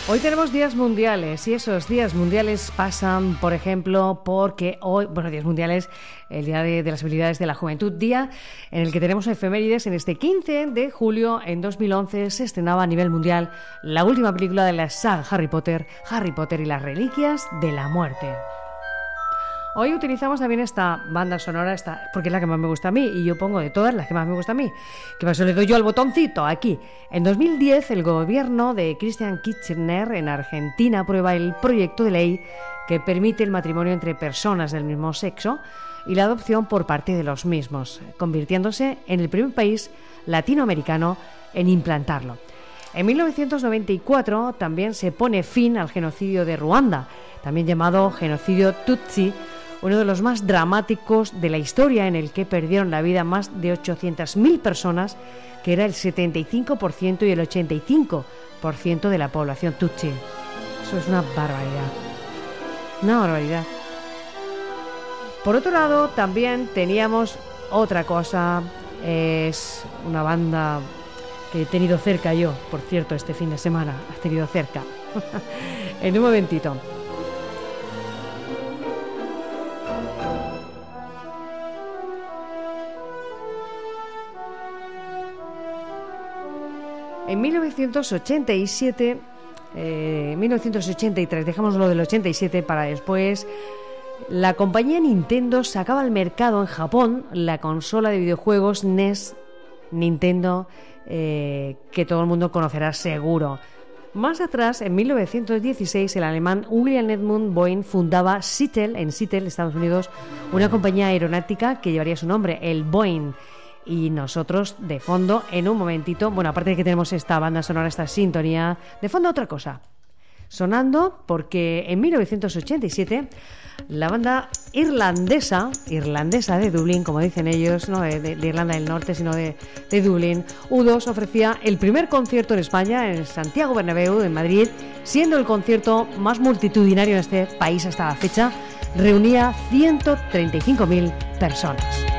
Hoy tenemos días mundiales y esos días mundiales pasan, por ejemplo, porque hoy, días mundiales, el Día de las Habilidades de la Juventud, día en el que tenemos efemérides. En este 15 de julio, en 2011, se estrenaba a nivel mundial la última película de la saga Harry Potter y las Reliquias de la Muerte. Hoy utilizamos también esta banda sonora, porque es la que más me gusta a mí, y yo pongo de todas las que más me gusta a mí. Que paso le doy yo al botoncito aquí. En 2010, el gobierno de Christian Kirchner en Argentina aprueba el proyecto de ley que permite el matrimonio entre personas del mismo sexo y la adopción por parte de los mismos, convirtiéndose en el primer país latinoamericano en implantarlo. En 1994 también se pone fin al genocidio de Ruanda, también llamado genocidio Tutsi, uno de los más dramáticos de la historia, en el que perdieron la vida más de 800.000 personas, que era el 75% y el 85% de la población Tutsi. Eso es una barbaridad. Una barbaridad. Por otro lado, también teníamos otra cosa. Es una banda que he tenido cerca yo, por cierto, este fin de semana. Has tenido cerca. En un momentito. En 1987, 1983, dejamos lo del 87 para después, la compañía Nintendo sacaba al mercado en Japón la consola de videojuegos NES Nintendo, que todo el mundo conocerá seguro. Más atrás, en 1916, el alemán William Edmund Boeing fundaba Seattle, en Seattle, Estados Unidos, una compañía aeronáutica que llevaría su nombre, el Boeing. Y nosotros, de fondo, en un momentito, aparte de que tenemos esta banda sonora, esta sintonía, de fondo otra cosa. Sonando porque en 1987 la banda irlandesa de Dublín, como dicen ellos, no de Irlanda del Norte, sino de Dublín, U2 ofrecía el primer concierto en España, en Santiago Bernabéu, en Madrid, siendo el concierto más multitudinario en este país hasta la fecha. Reunía 135.000 personas.